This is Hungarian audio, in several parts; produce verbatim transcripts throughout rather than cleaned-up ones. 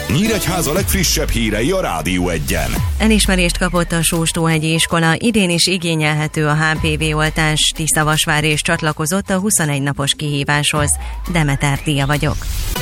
Nyíregyháza legfrissebb hírei a Rádió Egyen. Elismerést kapott a Sóstóhegyi iskola, idén is igényelhető a há pé vé oltás. Tiszavasvár is csatlakozott a huszonegy napos kihíváshoz. Demeter Díja vagyok.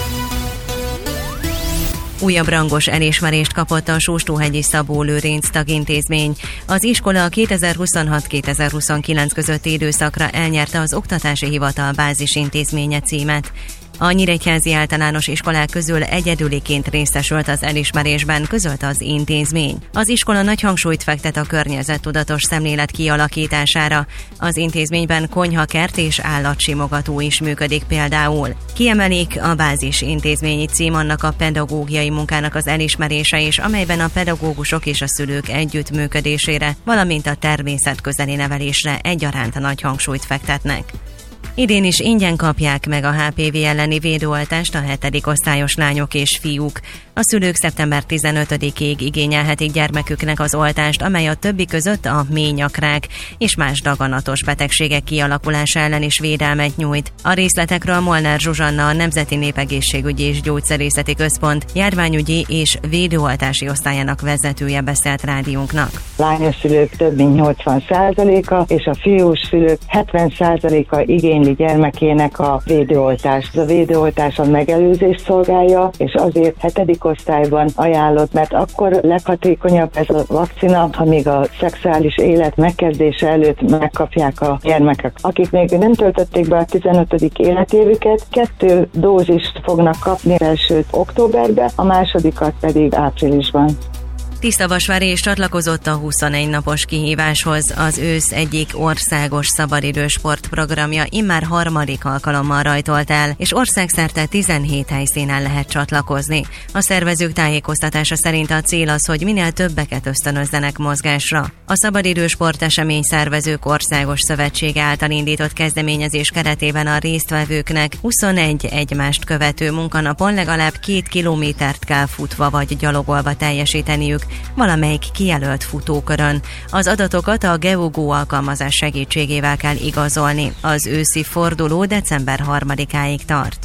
Újabb rangos elismerést kapott a Sóstóhegyi Szabó Lőrinc tagintézmény. Az iskola kétezer-huszonhat kétezer-huszonkilenc közötti időszakra elnyerte az Oktatási Hivatal bázisintézménye címet. A nyíregyházi általános iskolák közül egyedüliként részesült az elismerésben, közölte az intézmény. Az iskola nagy hangsúlyt fektet a környezettudatos szemlélet kialakítására. Az intézményben konyhakert és állatsimogató is működik például. Kiemelik, a bázis intézményi cím annak a pedagógiai munkának az elismerése is, amelyben a pedagógusok és a szülők együttműködésére, valamint a természetközeli nevelésre egyaránt nagy hangsúlyt fektetnek. Idén is ingyen kapják meg a há pé vé elleni védőoltást a hetedik osztályos lányok és fiúk. A szülők szeptember tizenötödikéig igényelhetik gyermeküknek az oltást, amely a többi között a ményakrák és más daganatos betegségek kialakulása ellen is védelmet nyújt. A részletekről Molnár Zsuzsanna, a Nemzeti Népegészségügyi és Gyógyszerészeti Központ járványügyi és védőoltási osztályának vezetője beszélt rádiónknak. Lányos szülők több mint nyolcvan százaléka és a fiús szülők hetven százaléka igényli gyermekének a védőoltást. A védőoltás a megelőzést szolgálja, és azért hetedik osztályban ajánlott, mert akkor leghatékonyabb ez a vakcina, amíg a szexuális élet megkezdése előtt megkapják a gyermekek. Akik még nem töltötték be a tizenötödik életévüket, kettő dózist fognak kapni, elsőt októberben, a másodikat pedig áprilisban. Tiszavasvári is csatlakozott a huszonegy napos kihíváshoz. Az ősz egyik országos szabadidős sportprogramja immár harmadik alkalommal rajtolt el, és országszerte tizenhét helyszínen lehet csatlakozni. A szervezők tájékoztatása szerint a cél az, hogy minél többeket ösztönözzenek mozgásra. A szabadidős sportesemény szervezők országos szövetsége által indított kezdeményezés keretében a résztvevőknek huszonegy egymást követő munkanapon legalább két kilométert kell futva vagy gyalogolva teljesíteniük valamelyik kijelölt futókörön. Az adatokat a GeoGo alkalmazás segítségével kell igazolni. Az őszi forduló december harmadikáig tart.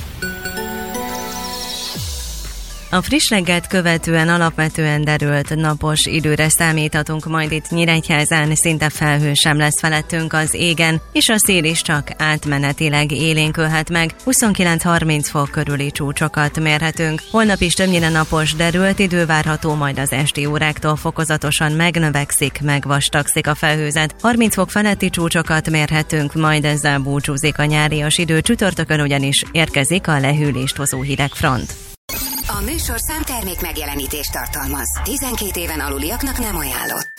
A friss reggelt követően alapvetően derült napos időre számíthatunk majd itt Nyíregyházán, szinte felhő sem lesz felettünk az égen, és a szél is csak átmenetileg élénkülhet meg, huszonkilenc-harminc fok körüli csúcsokat mérhetünk. Holnap is többnyire napos, derült idő várható, majd az esti óráktól fokozatosan megnövekszik, megvastagszik a felhőzet. harminc fok feletti csúcsokat mérhetünk, majd ezzel búcsúzik a nyárias idő, csütörtökön ugyanis érkezik a lehűlést hozó hidegfront. A műsorszám termék megjelenítést tartalmaz. tizenkét éven aluliaknak nem ajánlott.